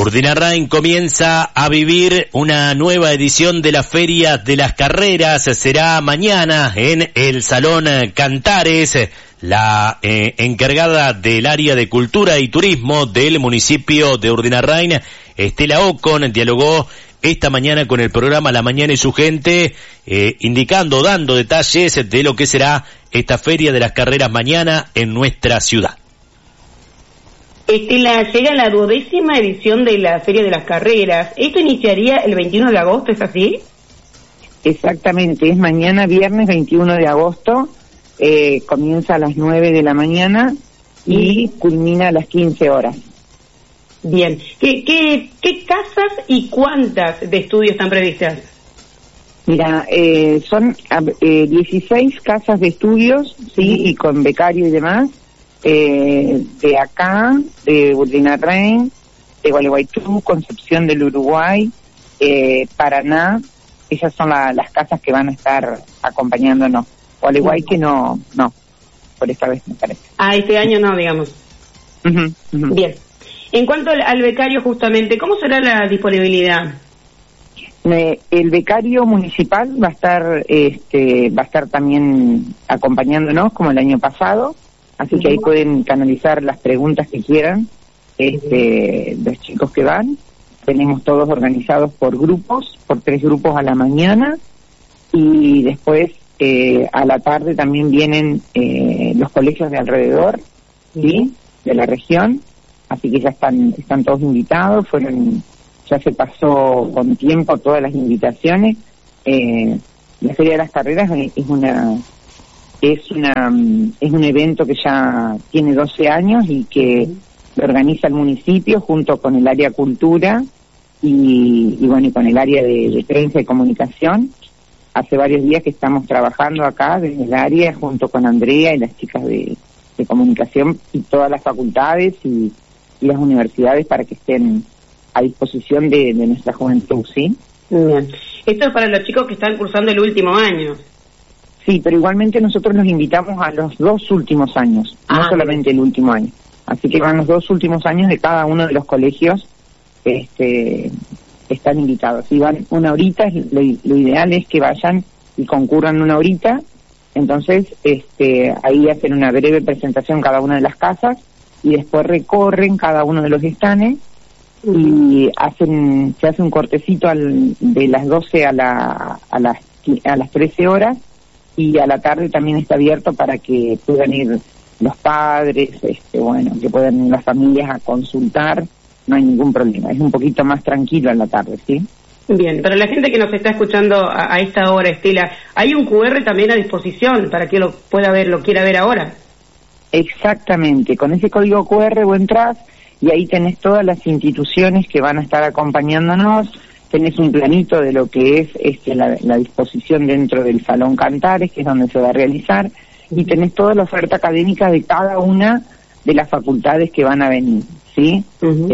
Urdinarrain comienza a vivir una nueva edición de la Feria de las Carreras. Será mañana en el Salón Cantares. La encargada del área de Cultura y Turismo del municipio de Urdinarrain, Estela Ocon, dialogó esta mañana con el programa La Mañana y su gente, dando detalles de lo que será esta Feria de las Carreras mañana en nuestra ciudad. Estela, llega la 12ª edición de la Feria de las Carreras. Esto iniciaría el 21 de agosto, ¿es así? Exactamente, es mañana viernes 21 de agosto, comienza a las 9 de la mañana y culmina a las 15 horas. Bien, ¿Qué casas y cuántas de estudio están previstas? Mira, son 16 casas de estudios, sí, y con becario y demás, de acá, de Urdinarrain, de Gualeguaychú, Concepción del Uruguay, Paraná. Esas son las casas que van a estar acompañándonos. Gualeguaychú no, por esta vez me parece. Este año no, digamos. Bien. En cuanto al becario, justamente, ¿cómo será la disponibilidad? El becario municipal va a estar también acompañándonos como el año pasado, así que ahí pueden canalizar las preguntas que quieran los chicos que van. Tenemos todos organizados por grupos, por 3 grupos a la mañana, y después a la tarde también vienen los colegios de alrededor, ¿sí?, de la región, así que ya están todos invitados. Ya se pasó con tiempo todas las invitaciones. La Feria de las Carreras es un evento que ya tiene 12 años y que lo organiza el municipio junto con el área cultura y con el área de prensa y comunicación. Hace varios días que estamos trabajando acá desde el área junto con Andrea y las chicas de comunicación y todas las facultades y las universidades para que estén a disposición de nuestra juventud, ¿sí? Bien. Esto es para los chicos que están cursando el último año. Sí, pero igualmente nosotros los invitamos a los 2 últimos años, no solamente el último año. Así que van los 2 últimos años de cada uno de los colegios, están invitados. Si van una horita, lo ideal es que vayan y concurran una horita. Entonces, ahí hacen una breve presentación cada una de las casas y después recorren cada uno de los estanes y se hace un cortecito de las 12 a las 13 horas, y a la tarde también está abierto para que puedan ir los padres, que puedan ir las familias a consultar. No hay ningún problema, es un poquito más tranquilo a la tarde, ¿sí? Bien, para la gente que nos está escuchando a esta hora, Estela, ¿hay un QR también a disposición para que lo quiera ver ahora? Exactamente, con ese código QR vos entrás y ahí tenés todas las instituciones que van a estar acompañándonos, tenés un planito de lo que es la disposición dentro del Salón Cantares, que es donde se va a realizar, y tenés toda la oferta académica de cada una de las facultades que van a venir, ¿sí?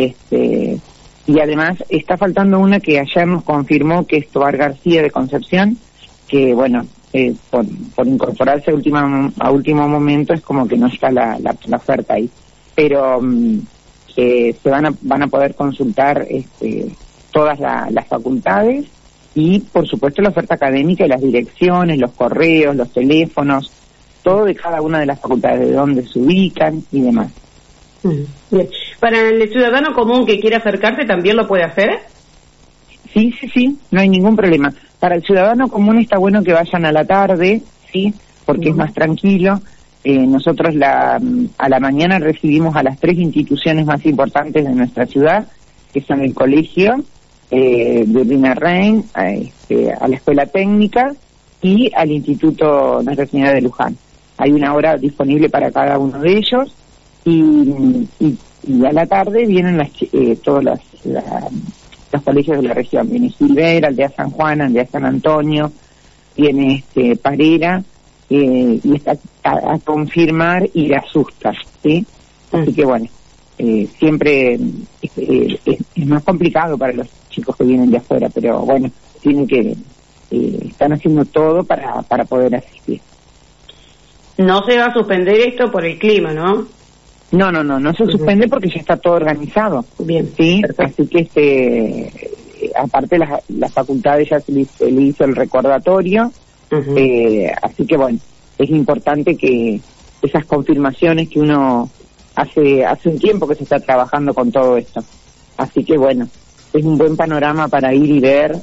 Y además está faltando una que ayer nos confirmó, que es Tobar García de Concepción, que por incorporarse a último momento es como que no está la oferta ahí, pero se van a poder consultar todas las facultades y por supuesto la oferta académica y las direcciones, los correos, los teléfonos, todo de cada una de las facultades, de dónde se ubican y demás. Bien. ¿Para el ciudadano común que quiera acercarse también lo puede hacer? Sí, no hay ningún problema. Para el ciudadano común está bueno que vayan a la tarde, ¿sí? Porque es más tranquilo. Nosotros a la mañana recibimos a las 3 instituciones más importantes de nuestra ciudad, que son el colegio de Urdinarrain, a la escuela técnica y al Instituto Nuestra Señora de Luján. Hay una hora disponible para cada uno de ellos y a la tarde vienen todos los colegios de la región. Viene Gilbert, Aldea San Juan, Aldea San Antonio, viene Parera, y está a confirmar y a asustar, ¿sí? Así que bueno, siempre es más complicado para los chicos que vienen de afuera, pero bueno, están haciendo todo para poder asistir. No se va a suspender esto por el clima, ¿no? No se suspende porque ya está todo organizado. Bien. Sí, Perfecto. así que aparte las facultades ya se le hizo el recordatorio, así que bueno, es importante que esas confirmaciones que uno hace un tiempo que se está trabajando con todo esto. Así que bueno, es un buen panorama para ir y ver.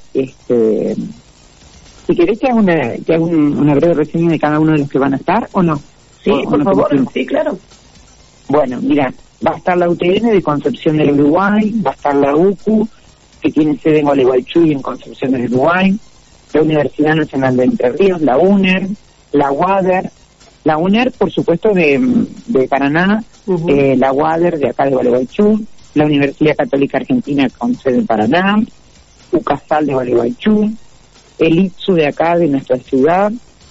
Si querés que haga una breve reseña de cada uno de los que van a estar, ¿o no? Sí, por no favor, sí, claro. Bueno, mira, va a estar la UTN de Concepción del Uruguay, va a estar la UCU, que tiene sede en Gualeguaychú y en Concepción del Uruguay, la Universidad Nacional de Entre Ríos, la UNER, la UNER, por supuesto, de Paraná, la UADER de acá de Gualeguaychú, la Universidad Católica Argentina con sede en Paraná, UCASAL de Gualeguaychú, el ITSU de acá de nuestra ciudad,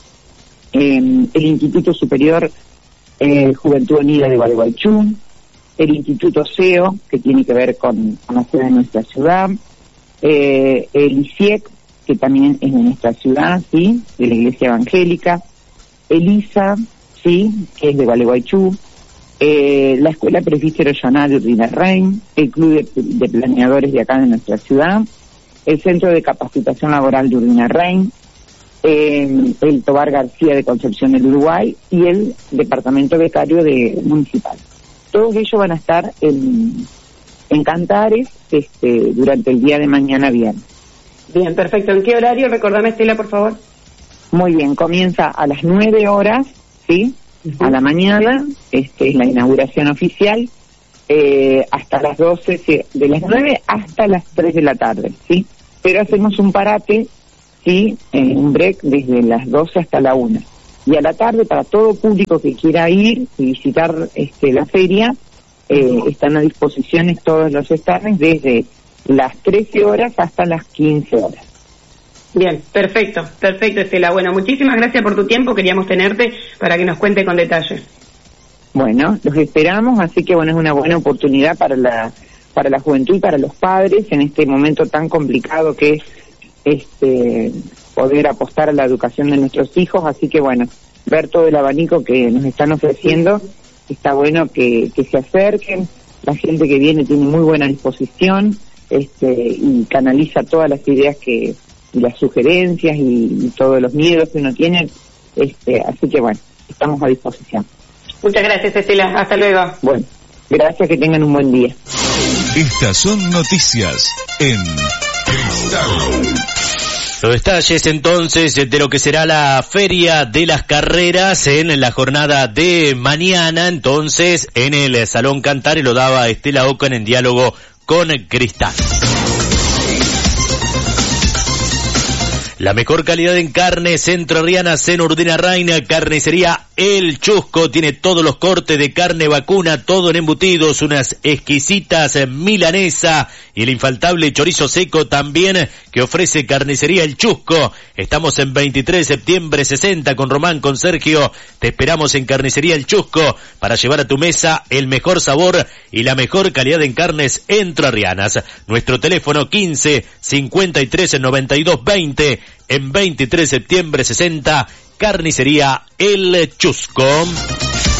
el Instituto Superior Juventud Unida de Gualeguaychú, el Instituto SEO, que tiene que ver con la sede de nuestra ciudad, el ICIEC, que también es de nuestra ciudad, sí, de la Iglesia Evangélica, el ISA, sí, que es de Gualeguaychú, la Escuela Presbítero Yoná de Urdinarrain, el Club de Planeadores de acá de nuestra ciudad, el Centro de Capacitación Laboral de Urdinarrain, el Tobar García de Concepción del Uruguay y el Departamento Becario de Municipal. Todos ellos van a estar en Cantares durante el día de mañana viernes. Bien, perfecto. ¿En qué horario? Recordame, Estela, por favor. Muy bien, comienza a las 9 horas, ¿sí? A la mañana, es la inauguración oficial, hasta las 12, ¿sí? De las 9 hasta las 3 de la tarde, ¿sí? Pero hacemos un parate, ¿sí? Un break desde las 12 hasta la 1. Y a la tarde, para todo público que quiera ir y visitar la feria, están a disposición todos los stands desde las 13 horas hasta las 15 horas. Bien, perfecto, Estela. Bueno, muchísimas gracias por tu tiempo, queríamos tenerte para que nos cuente con detalle. Bueno, los esperamos, así que bueno, es una buena oportunidad para la juventud y para los padres en este momento tan complicado que es poder apostar a la educación de nuestros hijos, así que bueno, ver todo el abanico que nos están ofreciendo, está bueno que se acerquen, la gente que viene tiene muy buena disposición, y canaliza todas las ideas y las sugerencias y todos los miedos que uno tiene, así que bueno, estamos a disposición. Muchas gracias, Estela, hasta luego. Bueno, gracias, que tengan un buen día. Estas son noticias en Cristal. Los detalles entonces de lo que será la Feria de las Carreras en la jornada de mañana, entonces en el Salón Cantares lo daba Estela Ocan en diálogo con Cristal. La mejor calidad en carnes entrerrianas en Urdinarrain, carnicería El Chusco, tiene todos los cortes de carne vacuna, todo en embutidos, unas exquisitas milanesa y el infaltable chorizo seco también que ofrece carnicería El Chusco. Estamos en 23 de septiembre 60 con Román, con Sergio, te esperamos en carnicería El Chusco para llevar a tu mesa el mejor sabor y la mejor calidad en carnes entrerrianas. Nuestro teléfono 15 53 92 20. En 23 de septiembre 60, carnicería El Chusco.